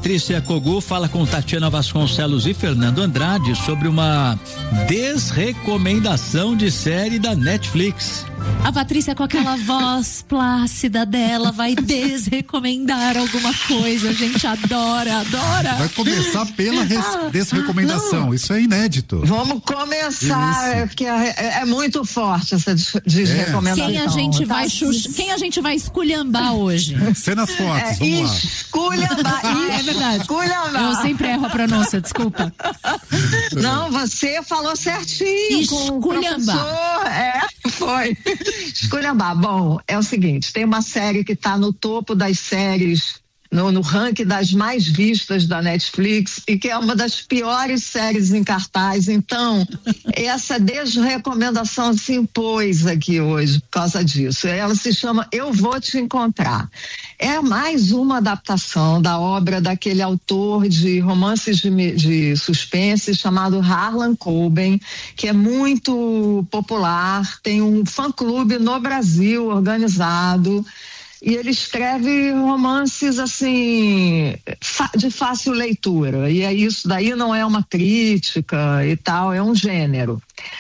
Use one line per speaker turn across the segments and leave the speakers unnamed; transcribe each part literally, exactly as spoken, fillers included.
Patrícia Kogu fala com Tatiana Vasconcelos e Fernando Andrade sobre uma desrecomendação de série da Netflix.
A Patrícia, com aquela voz plácida dela, vai desrecomendar alguma coisa. A gente adora, adora.
Vai começar pela res, ah, desrecomendação. Não. Isso é inédito.
Vamos começar, é, porque é, é muito forte essa desrecomendação.
Quem a gente vai xux, quem a gente vai esculhambar hoje?
Cenas fortes,
é,
vamos lá.
Esculhambar.
Ah, é verdade.
Esculhambar.
Eu sempre erro a pronúncia, desculpa.
Não, você falou certinho.
Esculhambar.
É, foi. Esculhambar. Bom, é o seguinte, tem uma série que está no topo das séries, no, no ranking das mais vistas da Netflix, e que é uma das piores séries em cartaz. Então, essa desrecomendação se impôs aqui hoje por causa disso. Ela se chama Eu Vou Te Encontrar. É mais uma adaptação da obra daquele autor de romances de, de suspense chamado Harlan Coben, que é muito popular, tem um fã-clube no Brasil organizado, e ele escreve romances assim de fácil leitura, e é isso daí, não é uma crítica e tal, é um gênero.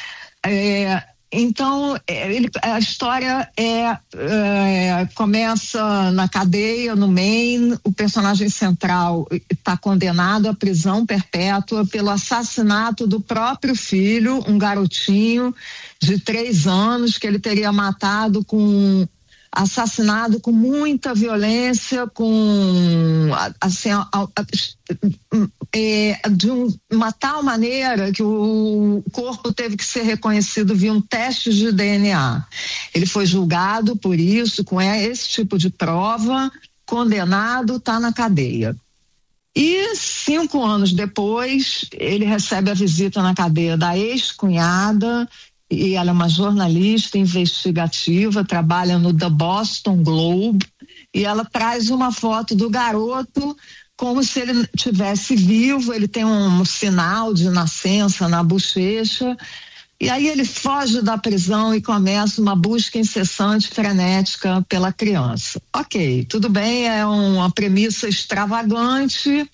É, então ele, a história é, é começa na cadeia no Maine. O personagem central está condenado à prisão perpétua pelo assassinato do próprio filho, um garotinho de três anos que ele teria matado com assassinado com muita violência, com assim, a, a, a, é, de um, uma tal maneira que o corpo teve que ser reconhecido via um teste de D N A. Ele foi julgado por isso, com esse tipo de prova, condenado, está na cadeia. E cinco anos depois, ele recebe a visita na cadeia da ex-cunhada, e ela é uma jornalista investigativa, trabalha no The Boston Globe, e ela traz uma foto do garoto como se ele tivesse vivo. Ele tem um sinal de nascença na bochecha, e aí ele foge da prisão e começa uma busca incessante, frenética pela criança. Ok, tudo bem, é uma premissa extravagante,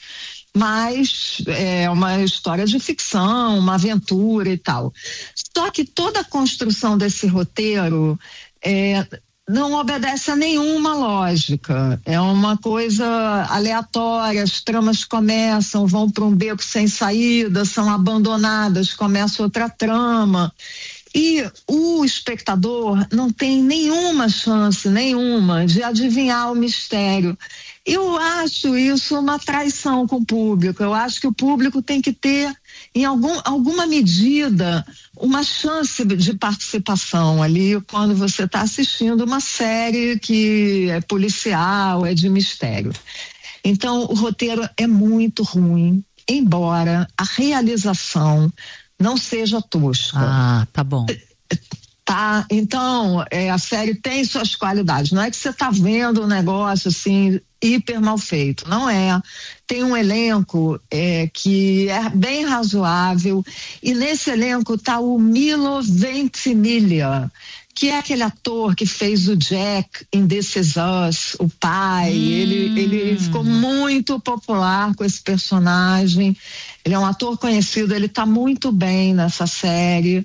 mas é uma história de ficção, uma aventura e tal. Só que toda a construção desse roteiro é, não obedece a nenhuma lógica. É uma coisa aleatória, as tramas começam, vão para um beco sem saída, são abandonadas, começa outra trama. E o espectador não tem nenhuma chance, nenhuma, de adivinhar o mistério. Eu acho isso uma traição com o público. Eu acho que o público tem que ter, em algum, alguma medida, uma chance de participação ali quando você está assistindo uma série que é policial, é de mistério. Então, o roteiro é muito ruim, embora a realização não seja tosca.
Ah, tá bom.
Tá, então, é, a série tem suas qualidades. Não é que você tá vendo um negócio assim hiper mal feito, não é. Tem um elenco é, que é bem razoável, e nesse elenco tá o Milo Ventimiglia, que é aquele ator que fez o Jack em This Is Us, o pai. Hum. Ele, ele ficou muito popular com esse personagem. Ele é um ator conhecido, ele tá muito bem nessa série.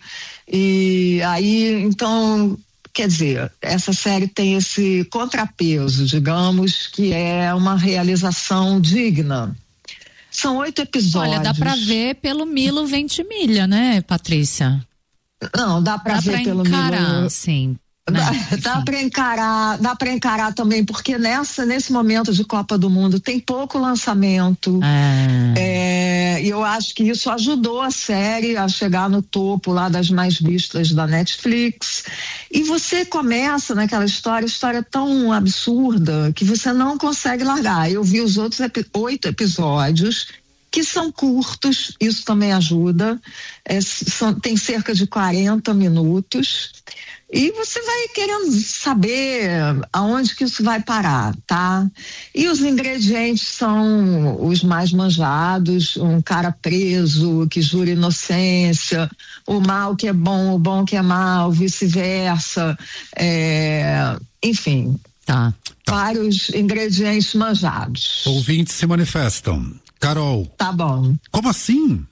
E aí, então, quer dizer, essa série tem esse contrapeso, digamos, que é uma realização digna. São oito episódios.
Olha, dá pra ver pelo Milo Ventimiglia, né, Patrícia?
Não, dá pra
dá
ver
pra
pelo
encarar,
Milo.
sim.
Dá,
né?
dá para encarar, dá para encarar também, porque nessa, nesse momento de Copa do Mundo tem pouco lançamento.
Ah.
É, e eu acho que isso ajudou a série a chegar no topo lá das mais vistas da Netflix. E você começa naquela história, história tão absurda que você não consegue largar. Eu vi os outros epi- oito episódios, que são curtos, isso também ajuda. É, são, tem cerca de quarenta minutos. E você vai querendo saber aonde que isso vai parar, tá? E os ingredientes são os mais manjados: um cara preso que jura inocência, o mal que é bom, o bom que é mal, vice-versa, é, enfim.
Tá.
vários ingredientes manjados.
Ouvintes se manifestam. Carol.
Tá bom.
Como assim?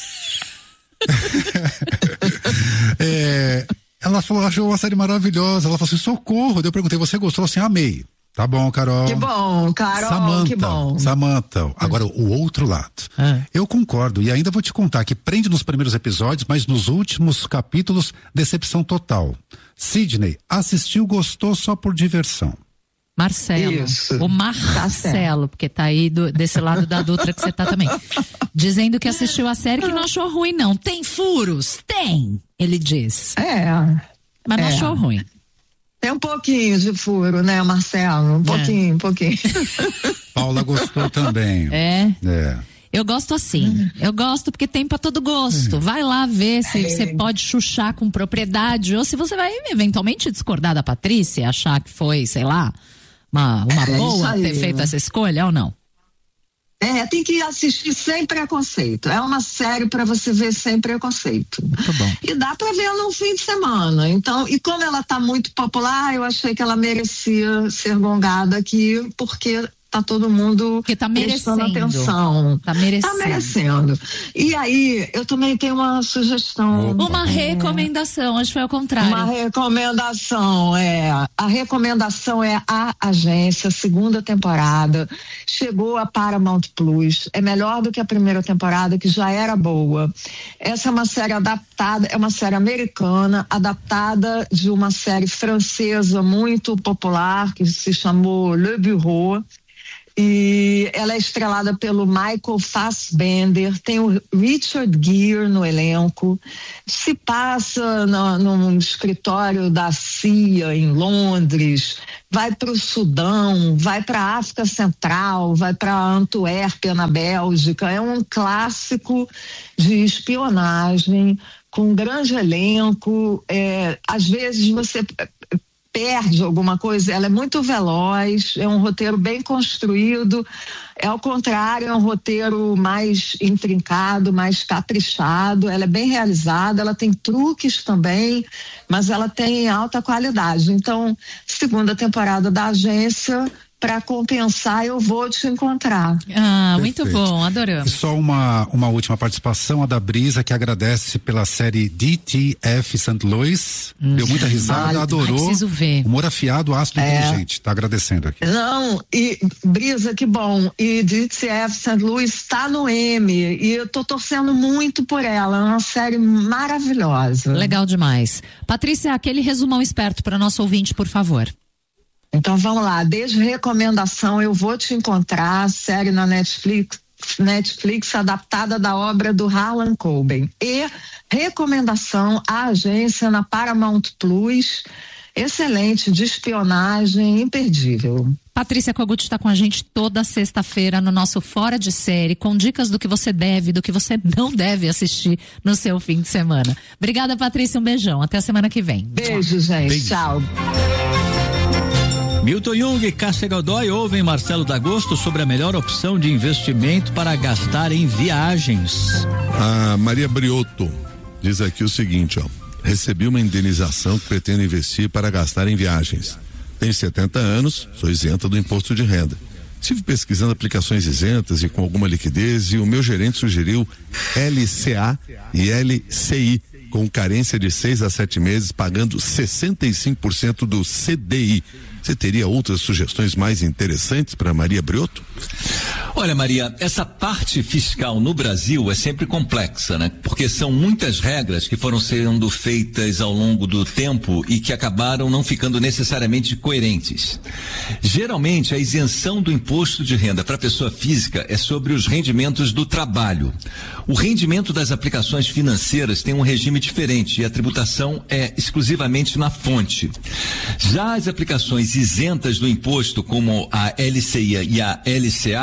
é, ela falou, achou uma série maravilhosa. Ela falou assim, socorro. Eu perguntei, você gostou? Ela falou assim, amei. Tá bom, Carol.
Que bom, Carol,
Samantha,
que bom.
Samantha, agora o outro lado. É. Eu concordo, e ainda vou te contar que prende nos primeiros episódios, mas nos últimos capítulos, decepção total. Sidney, assistiu, gostou só por diversão.
Marcelo,
Isso.
o Marcelo, tá, porque tá aí do, desse lado da Dutra que você tá também, dizendo que assistiu a série que não achou ruim não, tem furos? Tem, ele diz.
É.
Mas não
é.
achou ruim.
Tem um pouquinho de furo, né, Marcelo? Um pouquinho, é. um pouquinho.
Paula gostou também.
É?
É.
Eu gosto assim, eu gosto porque tem pra todo gosto. Vai lá ver se você é. pode chuchar com propriedade ou se você vai eventualmente discordar da Patrícia, achar que foi, sei lá, uma, uma é boa aí, ter feito né? essa escolha ou não.
É, tem que assistir sem preconceito. É uma série para você ver sem preconceito.
Muito bom.
E dá para ver no fim de semana. Então, e como ela tá muito popular, eu achei que ela merecia ser gongada aqui, porque tá todo mundo
que tá merecendo
atenção.
Tá merecendo.
Tá merecendo. E aí, eu também tenho uma sugestão.
Opa. Uma recomendação, acho que foi ao contrário.
Uma recomendação, é. A recomendação é A Agência, segunda temporada. Chegou a Paramount Plus. É melhor do que a primeira temporada, que já era boa. Essa é uma série adaptada, é uma série americana, adaptada de uma série francesa muito popular, que se chamou Le Bureau. E ela é estrelada pelo Michael Fassbender, tem o Richard Gere no elenco, se passa no, num escritório da C I A em Londres, vai para o Sudão, vai para a África Central, vai para Antuérpia, na Bélgica. É um clássico de espionagem, com um grande elenco. É, às vezes você perde alguma coisa, ela é muito veloz, é um roteiro bem construído, é ao contrário, é um roteiro mais intrincado, mais caprichado, ela é bem realizada, ela tem truques também, mas ela tem alta qualidade. Então, segunda temporada da Agência, para compensar, eu vou te encontrar.
Ah, perfeito. Muito bom, adoramos.
E só uma, uma última participação, a da Brisa, que agradece pela série D T F Saint Louis. Hum. Deu muita risada, ah, adorou.
Preciso ver.
Humor afiado, ácido e
é.
inteligente. Tá agradecendo aqui.
Não, e Brisa, que bom. E D T F Saint Louis está no M. E eu tô torcendo muito por ela. É uma série maravilhosa.
Legal demais. Patrícia, aquele resumão esperto para nosso ouvinte, por favor.
Então vamos lá, desde recomendação eu vou te encontrar, série na Netflix, Netflix adaptada da obra do Harlan Coben. E recomendação, A Agência na Paramount Plus, excelente, de espionagem, imperdível.
Patrícia Kogut está com a gente toda sexta-feira no nosso Fora de Série, com dicas do que você deve, do que você não deve assistir no seu fim de semana. Obrigada, Patrícia, um beijão, até a semana que vem.
Beijo, gente, Beijo. Tchau.
Milton Jung e Cássia Godoy ouvem Marcelo D'Agosto sobre a melhor opção de investimento para gastar em viagens.
A Maria Briotto diz aqui o seguinte, ó: recebi uma indenização que pretendo investir para gastar em viagens. Tenho setenta anos, sou isenta do imposto de renda. Estive pesquisando aplicações isentas e com alguma liquidez, e o meu gerente sugeriu L C A e L C I, com carência de seis a sete meses, pagando sessenta e cinco por cento do C D I. Você teria outras sugestões mais interessantes para Maria Briotto?
Olha, Maria, essa parte fiscal no Brasil é sempre complexa, né? Porque são muitas regras que foram sendo feitas ao longo do tempo e que acabaram não ficando necessariamente coerentes. Geralmente, a isenção do imposto de renda para pessoa física é sobre os rendimentos do trabalho. O rendimento das aplicações financeiras tem um regime diferente e a tributação é exclusivamente na fonte. Já as aplicações isentas do imposto, como a L C I e a L C A, elas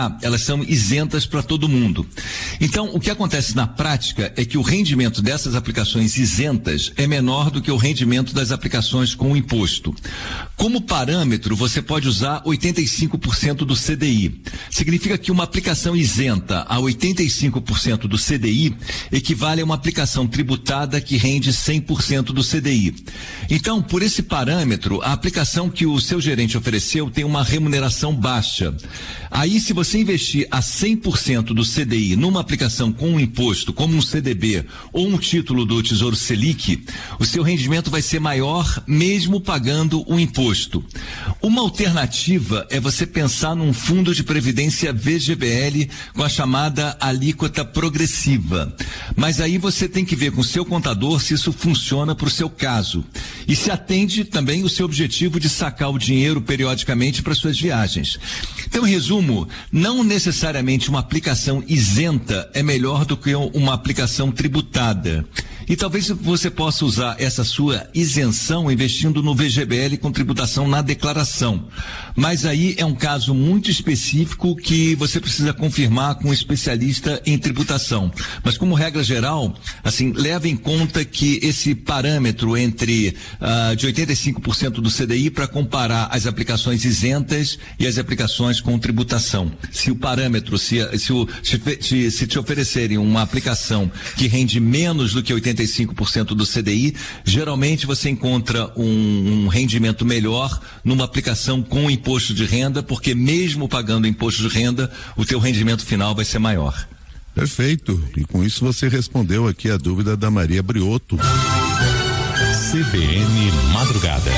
são isentas para todo mundo. Então, o que acontece na prática é que o rendimento dessas aplicações isentas é menor do que o rendimento das aplicações com imposto. Como parâmetro, você pode usar oitenta e cinco por cento do C D I. Significa que uma aplicação isenta a oitenta e cinco por cento do C D I equivale a uma aplicação tributada que rende cem por cento do C D I. Então, por esse parâmetro, a aplicação que o seu gerente ofereceu tem uma remuneração baixa. Aí, se você investir a cem por cento do C D I numa aplicação com um imposto, como um C D B ou um título do Tesouro Selic, o seu rendimento vai ser maior mesmo pagando o imposto. Uma alternativa é você pensar num fundo de previdência V G B L com a chamada alíquota progressiva. Mas aí você tem que ver com o seu contador se isso funciona para o seu caso. E se atende também o seu objetivo de sacar o dinheiro periodicamente para suas viagens. Então, em resumo, não necessariamente uma aplicação isenta é melhor do que uma aplicação tributada. E talvez você possa usar essa sua isenção investindo no V G B L com tributação na declaração. Mas aí é um caso muito específico que você precisa confirmar com um especialista em tributação. Mas como regra geral, assim, leva em conta que esse parâmetro entre uh, de oitenta e cinco por cento do C D I para comparar as aplicações isentas e as aplicações com tributação. Se o parâmetro, se, se, o, se, se te oferecerem uma aplicação que rende menos do que oitenta e cinco por cento do C D I, geralmente você encontra um, um rendimento melhor numa aplicação com imposto de renda, porque mesmo pagando imposto de renda, o teu rendimento final vai ser maior.
Perfeito. E com isso você respondeu aqui a dúvida da Maria Briotto.
C B N Madrugada.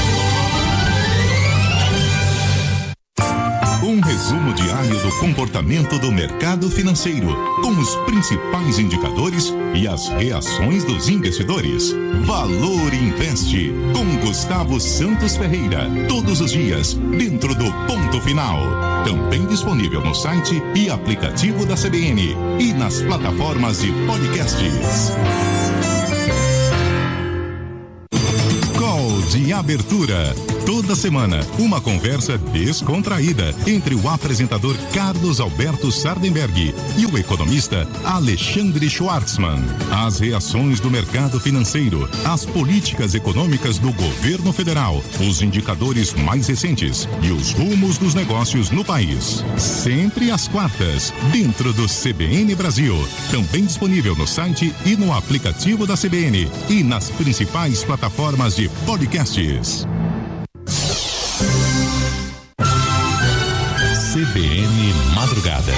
Um resumo diário do comportamento do mercado financeiro, com os principais indicadores e as reações dos investidores. Valor Investe, com Gustavo Santos Ferreira, todos os dias, dentro do Ponto Final. Também disponível no site e aplicativo da C B N e nas plataformas de podcasts. Call de abertura. Toda semana, uma conversa descontraída entre o apresentador Carlos Alberto Sardenberg e o economista Alexandre Schwartzman. As reações do mercado financeiro, as políticas econômicas do governo federal, os indicadores mais recentes e os rumos dos negócios no país. Sempre às quartas, dentro do C B N Brasil. Também disponível no site e no aplicativo da C B N e nas principais plataformas de podcasts. C B N Madrugada.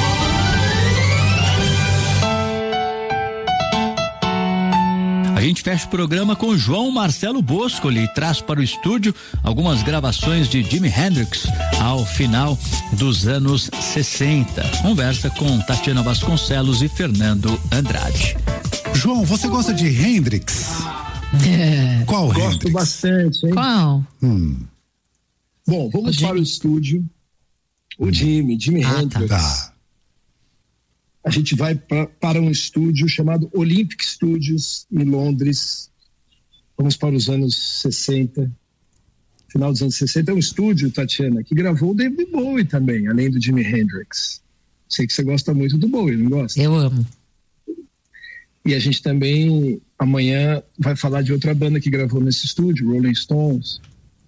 A gente fecha o programa com João Marcelo Bosco, ele traz para o estúdio algumas gravações de Jimi Hendrix ao final dos anos sessenta. Conversa com Tatiana Vasconcelos e Fernando Andrade.
João, você gosta de Hendrix? É. Qual
Gosto
Hendrix?
bastante, hein?
Qual?
Hum.
Bom, vamos
O
para o estúdio. O Jimi, Jimi
Ah,
Hendrix.
Tá.
A gente vai pra, para um estúdio chamado Olympic Studios, em Londres. Vamos para os anos sessenta. Final dos anos sessenta. É um estúdio, Tatiana, que gravou o David Bowie também, além do Jimi Hendrix. Sei que você gosta muito do Bowie, não gosta?
Eu amo.
E a gente também, amanhã, vai falar de outra banda que gravou nesse estúdio, Rolling Stones.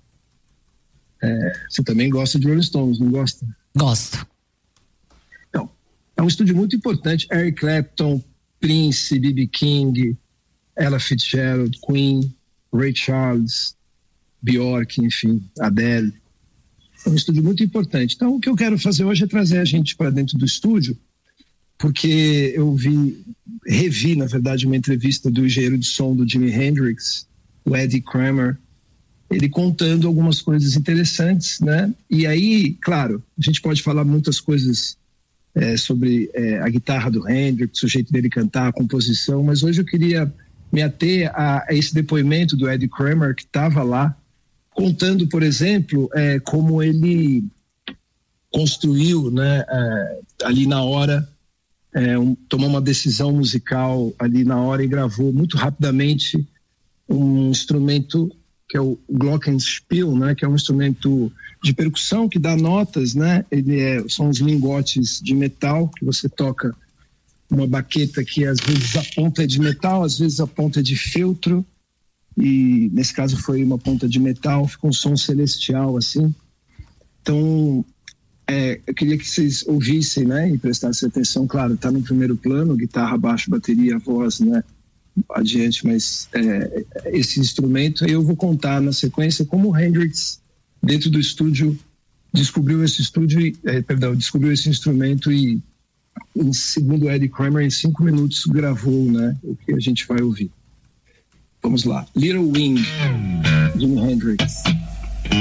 É, você também gosta de Rolling Stones, não gosta?
Gosto.
Então, é um estúdio muito importante. Eric Clapton, Prince, B B King, Ella Fitzgerald, Queen, Ray Charles, Bjork, enfim, Adele. É um estúdio muito importante. Então, o que eu quero fazer hoje é trazer a gente para dentro do estúdio, porque eu vi, revi, na verdade, uma entrevista do engenheiro de som do Jimi Hendrix, o Eddie Kramer, ele contando algumas coisas interessantes, né? E aí, claro, a gente pode falar muitas coisas é, sobre é, a guitarra do Hendrix, o jeito dele cantar, a composição, mas hoje eu queria me ater a, a esse depoimento do Eddie Kramer, que estava lá, contando, por exemplo, é, como ele construiu, né, é, ali na hora, é, um, tomou uma decisão musical ali na hora e gravou muito rapidamente um instrumento que é o glockenspiel, né, que é um instrumento de percussão que dá notas, né? Ele é, são os lingotes de metal que você toca uma baqueta que às vezes a ponta é de metal, às vezes a ponta é de feltro, e nesse caso foi uma ponta de metal, fica um som celestial assim. Então, é, eu queria que vocês ouvissem, né, e prestassem atenção. Claro, está no primeiro plano, guitarra, baixo, bateria, voz, né, adiante, mas é, esse instrumento, eu vou contar na sequência como o Hendrix, dentro do estúdio, descobriu esse estúdio, e, é, perdão, descobriu esse instrumento e, em, segundo Eddie Kramer, em cinco minutos gravou, né, o que a gente vai ouvir. Vamos lá, Little Wing, Jimi Hendrix.